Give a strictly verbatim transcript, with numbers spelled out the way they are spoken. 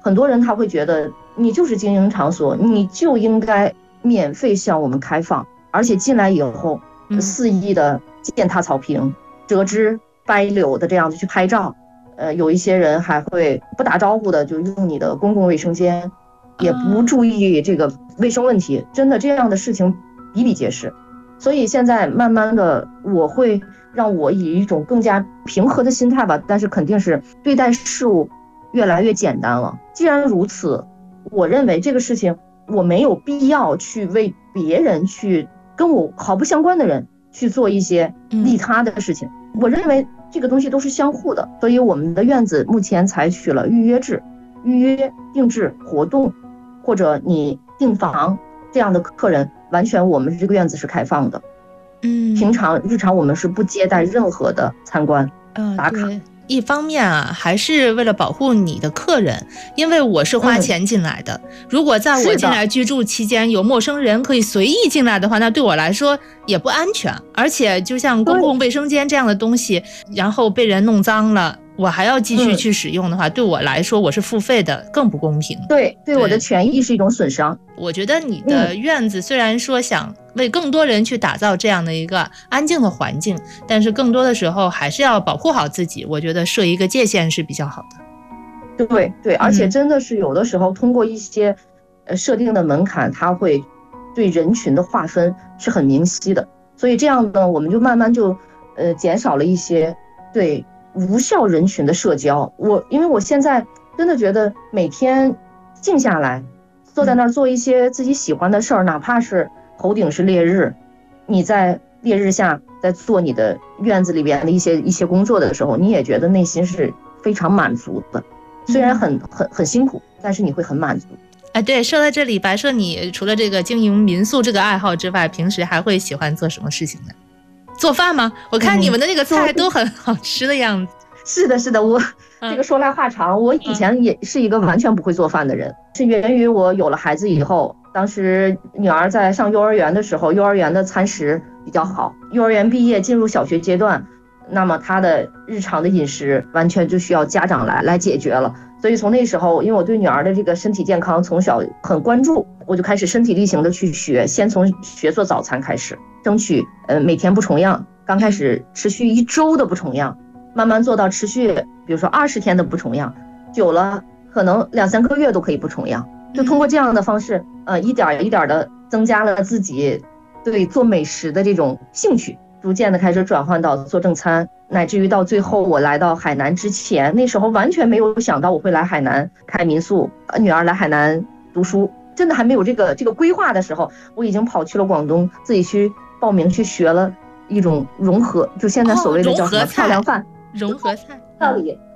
很多人他会觉得你就是经营场所，你就应该免费向我们开放，而且进来以后肆意的践踏草坪、折枝掰柳的这样子去拍照，呃，有一些人还会不打招呼的就用你的公共卫生间，也不注意这个卫生问题，真的这样的事情比比皆是。所以现在慢慢的我会让我以一种更加平和的心态吧，但是肯定是对待事物越来越简单了。既然如此，我认为这个事情我没有必要去为别人去跟我毫不相关的人去做一些利他的事情，嗯、我认为这个东西都是相互的。所以我们的院子目前采取了预约制，预约定制活动或者你订房这样的客人，完全我们这个院子是开放的。嗯，平常日常我们是不接待任何的参观、嗯、打卡。 一方面啊，还是为了保护你的客人，因为我是花钱进来的、嗯、如果在我进来居住期间有陌生人可以随意进来的话，那对我来说也不安全。而且就像公共卫生间这样的东西，然后被人弄脏了，我还要继续去使用的话、嗯、对我来说我是付费的，更不公平。 对，对我的权益是一种损伤。 我觉得你的院子虽然说想为更多人去打造这样的一个安静的环境，但是更多的时候还是要保护好自己，我觉得设一个界限是比较好的。对对，而且真的是有的时候通过一些呃设定的门槛，它会对人群的划分是很明晰的，所以这样呢我们就慢慢就呃减少了一些对无效人群的社交。我因为我现在真的觉得每天静下来坐在那儿做一些自己喜欢的事儿、嗯、哪怕是头顶是烈日，你在烈日下在做你的院子里边的一些一些工作的时候，你也觉得内心是非常满足的，虽然很很很辛苦，但是你会很满足。 哎，对，说到这里，白社你除了这个经营民宿这个爱好之外，平时还会喜欢做什么事情呢？做饭吗？我看你们的那个菜都很好吃的样子。 嗯、是的是的，我这个说来话长，我以前也是一个完全不会做饭的人，是源于我有了孩子以后，当时女儿在上幼儿园的时候，幼儿园的餐食比较好，幼儿园毕业进入小学阶段，那么她的日常的饮食完全就需要家长来来解决了。所以从那时候，因为我对女儿的这个身体健康从小很关注，我就开始身体力行的去学，先从学做早餐开始，争取呃每天不重样，刚开始持续一周的不重样，慢慢做到持续比如说二十天的不重样，久了可能两三个月都可以不重样。就通过这样的方式呃一点一点的增加了自己对做美食的这种兴趣，逐渐的开始转换到做正餐，乃至于到最后我来到海南之前，那时候完全没有想到我会来海南开民宿，女儿来海南读书，真的还没有这个这个规划的时候，我已经跑去了广东，自己去报名去学了一种融合，就现在所谓的叫什么漂亮饭、 融合菜料理。